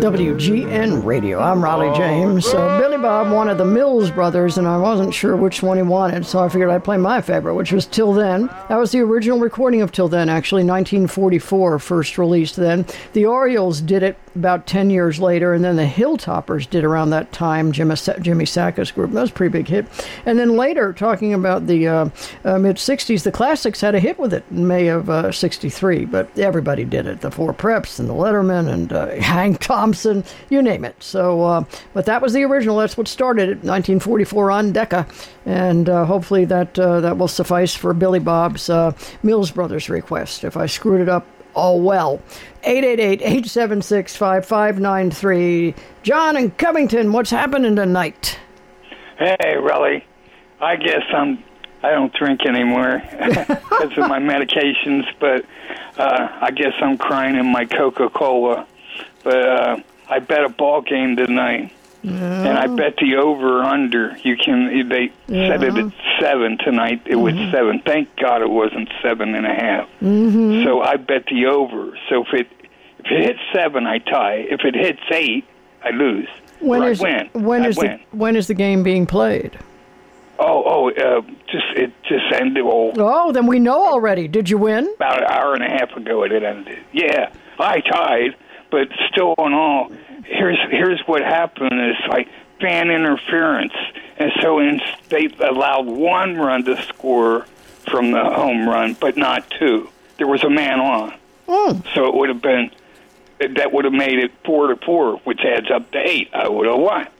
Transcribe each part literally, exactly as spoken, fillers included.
W G N Radio. I'm Raleigh James. So Billy Bob wanted the Mills Brothers, and I wasn't sure which one he wanted, so I figured I'd play my favorite, which was Till Then. That was the original recording of Till Then, actually, nineteen forty-four, first released then. The Orioles did it about ten years later, and then the Hilltoppers did around that time, Jimmy, Jimmy Sakis group. That was a pretty big hit. And then later, talking about the uh, uh, mid-sixties, the Classics had a hit with it in May of uh, sixty-three, but everybody did it. The Four Preps and the Letterman and uh, Hank Thompson, you name it. So, uh, but that was the original. That's what started it, nineteen forty-four on Decca. And uh, hopefully that uh, that will suffice for Billy Bob's uh, Mills Brothers request. If I screwed it up, oh well. eight eight eight, eight seven six, five five nine three. John in Covington, what's happening tonight? Hey, Raleigh. I guess I'm, I don't drink anymore because of my medications, but uh, I guess I'm crying in my Coca-Cola. But uh, I bet a ball game tonight. Yeah. And I bet the over-under. You can. They yeah. set it at seven tonight. It mm-hmm. was seven. Thank God it wasn't seven and a half. Mm-hmm. So I bet the over. So if it if it hits seven, I tie. If it hits eight, I lose. When or is I win. when I is win. the when is the game being played? Oh, oh, uh, just it just ended. Oh, oh, then we know already. Did you win? About an hour and a half ago, it ended. Yeah, I tied, but still, in all. Here's here's what happened is like fan interference, and so in, they allowed one run to score from the home run, but not two. There was a man on, mm. so it would have been that would have made it four to four, which adds up to eight. I would have won.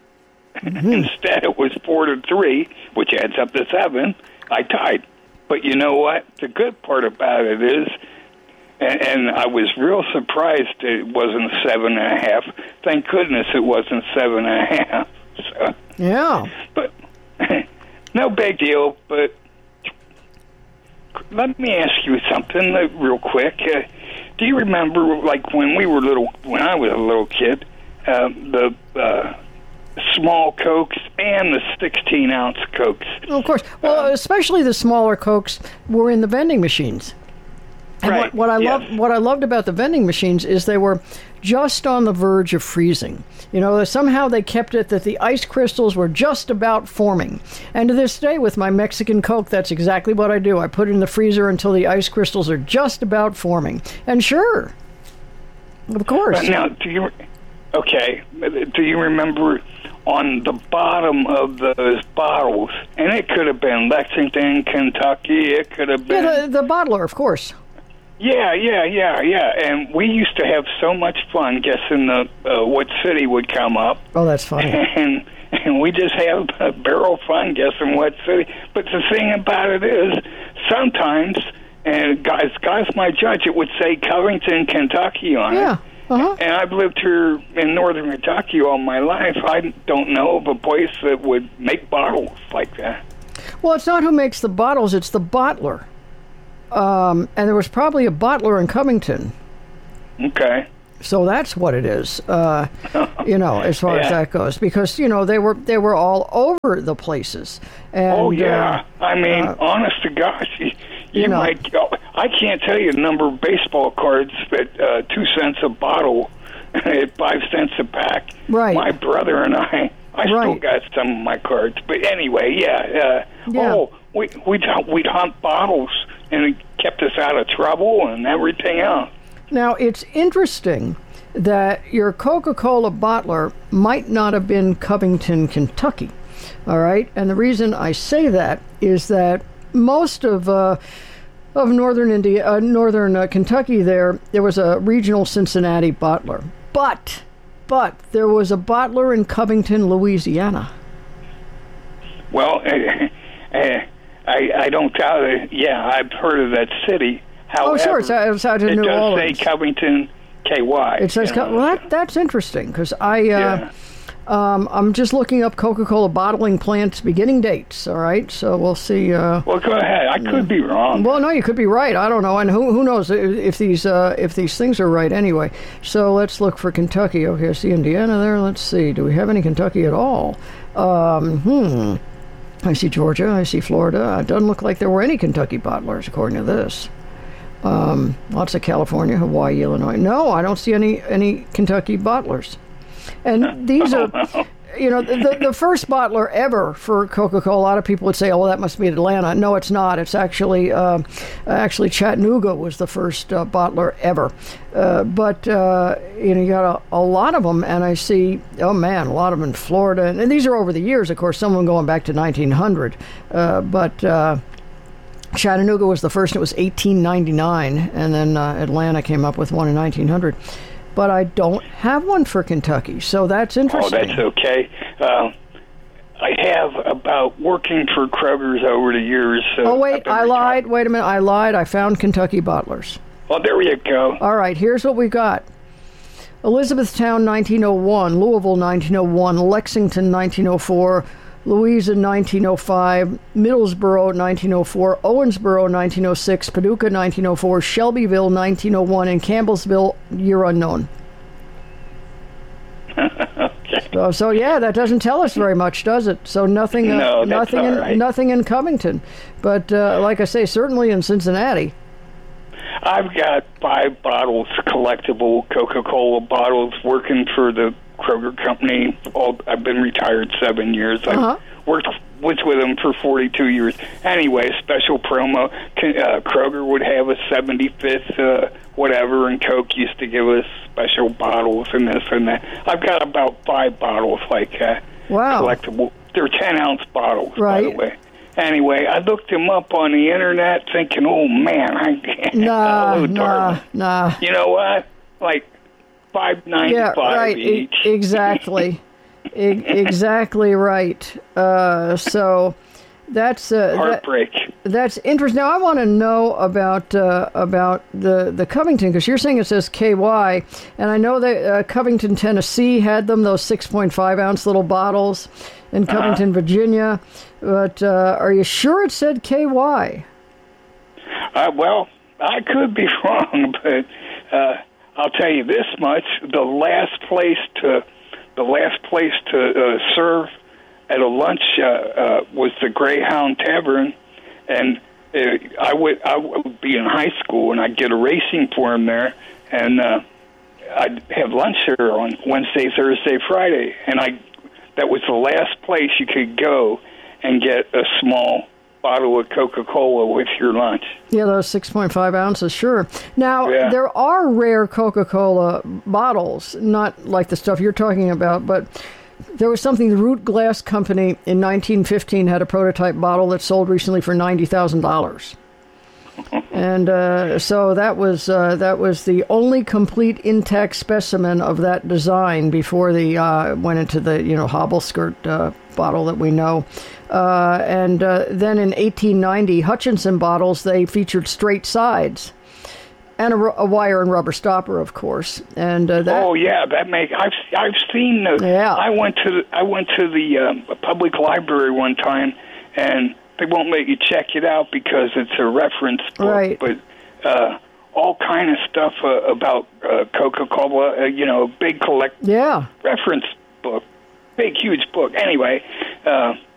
Mm-hmm. Instead, it was four to three, which adds up to seven. I tied, but you know what? The good part about it is. And, and I was real surprised it wasn't seven and a half. Thank goodness it wasn't seven and a half. So, yeah. But no big deal. But let me ask you something uh, real quick. Uh, do you remember, like when we were little, when I was a little kid, uh, the uh, small Cokes and the sixteen ounce Cokes? Well, of course. Well, um, especially the smaller Cokes were in the vending machines. And right. what, what I yes. loved, what I loved about the vending machines is they were just on the verge of freezing. You know, somehow they kept it that the ice crystals were just about forming. And to this day, with my Mexican Coke, that's exactly what I do. I put it in the freezer until the ice crystals are just about forming. And sure, of course. But now, do you? Okay, do you remember on the bottom of those bottles? And it could have been Lexington, Kentucky. It could have been yeah, the, the bottler, of course. Yeah, yeah, yeah, yeah. And we used to have so much fun guessing the uh, what city would come up. Oh, that's funny. And and we just have a barrel fun guessing what city. But the thing about it is, sometimes, and guys, guys, my judge, it would say Covington, Kentucky on yeah. it. Uh-huh. And I've lived here in northern Kentucky all my life. I don't know of a place that would make bottles like that. Well, it's not who makes the bottles, it's the bottler. Um, and there was probably a bottler in Covington. Okay. So that's what it is, uh, you know, as far yeah. as that goes. Because, you know, they were they were all over the places. And, oh, yeah. Uh, I mean, uh, honest to gosh, you, you, you know, might... I can't tell you the number of baseball cards at uh, two cents a bottle, at five cents a pack. Right. My brother and I, I right. still got some of my cards. But anyway, yeah. Uh, yeah. Oh, we, we'd, we'd hunt bottles, and it kept us out of trouble and everything else. Now, it's interesting that your Coca-Cola bottler might not have been Covington, Kentucky. All right? And the reason I say that is that most of... Uh, Of northern India, uh, northern uh, Kentucky, there there was a regional Cincinnati bottler, but but there was a bottler in Covington, Louisiana. Well, uh, uh, I I don't doubt it. Yeah, I've heard of that city. However, oh, sure, it's, it's out in it New does Orleans. say Covington, K Y. It says, Co- well, that, that's interesting because I. Uh, yeah. Um, I'm just looking up Coca-Cola bottling plants beginning dates, all right? So we'll see. Uh, well, go ahead. I could be wrong. Well, no, you could be right. I don't know. And who who knows if these uh, if these things are right anyway. So let's look for Kentucky. Okay, I see Indiana there. Let's see. Do we have any Kentucky at all? Um, hmm. I see Georgia. I see Florida. It doesn't look like there were any Kentucky bottlers, according to this. Um, lots of California, Hawaii, Illinois. No, I don't see any any Kentucky bottlers. And these are, you know, the the first bottler ever for Coca-Cola. A lot of people would say, "Oh, well, that must be Atlanta." No, it's not. It's actually uh, actually Chattanooga was the first uh, bottler ever. Uh, but uh, you know, you got a, a lot of them, and I see, oh man, a lot of them in Florida. And these are over the years, of course. Some of them going back to nineteen hundred, uh, but. Uh, Chattanooga was the first. It was eighteen ninety-nine, and then uh, Atlanta came up with one in nineteen hundred. But I don't have one for Kentucky, so that's interesting. Oh, that's okay. Uh, I have about working for Kroger's over the years. Uh, oh, wait, I lied. Wait a minute, I lied. I found Kentucky bottlers. Well, there you go. All right, here's what we got. Elizabethtown, nineteen oh one. Louisville, nineteen oh one. Lexington, nineteen oh four. Louisa, nineteen oh five, Middlesboro, nineteen oh four, Owensboro, nineteen oh six, Paducah, nineteen oh four, Shelbyville, nineteen oh one, and Campbellsville, year unknown. Okay. So, so yeah, that doesn't tell us very much, does it? So nothing, uh, no, that's nothing, in, right. nothing in Covington, but uh, like I say, certainly in Cincinnati. I've got five bottles, collectible Coca-Cola bottles, working for the Kroger company. All, I've been retired seven years. I've Uh-huh. worked was with them for forty-two years. Anyway, special promo. Uh, Kroger would have a seventy-fifth uh, whatever, and Coke used to give us special bottles and this and that. I've got about five bottles like that. Wow. Collectible. They're ten-ounce bottles, right. by the way. Anyway, I looked them up on the internet thinking, oh, man, I can't. Nah, oh, nah, nah. You know what? Like five ninety-five yeah, right. each. E- exactly. e- exactly right. Uh, so that's uh, heartbreak. That, that's interesting. Now I want to know about uh, about the the Covington, because you're saying it says K Y, and I know that uh, Covington, Tennessee had them, those six point five ounce little bottles, in Covington, uh-huh. Virginia. But uh, are you sure it said K Y? Uh, well, I could be wrong, but uh, I'll tell you this much: the last place to the last place to uh, serve at a lunch uh, uh, was the Greyhound Tavern, and uh, I would I would be in high school, and I'd get a racing form there, and uh, I'd have lunch there on Wednesday, Thursday, Friday, and I that was the last place you could go and get a small bottle of Coca-Cola with your lunch. Yeah, those six point five ounces, sure. Now, yeah. there are rare Coca-Cola bottles, not like the stuff you're talking about, but there was something, the Root Glass Company in nineteen fifteen had a prototype bottle that sold recently for ninety thousand dollars. And uh, so that was uh, that was the only complete intact specimen of that design before the uh, went into the you know hobble skirt uh, bottle that we know. Uh, and uh, then in eighteen ninety, Hutchinson bottles, they featured straight sides and a, a wire and rubber stopper, of course. And uh, that, oh yeah, that make I've I've seen those. Yeah. I went to the, I went to the um, public library one time, and they won't let you check it out because it's a reference book. Right. But uh, all kind of stuff uh, about uh, Coca-Cola, uh, you know, big collect yeah. reference book, big huge book. Anyway, uh,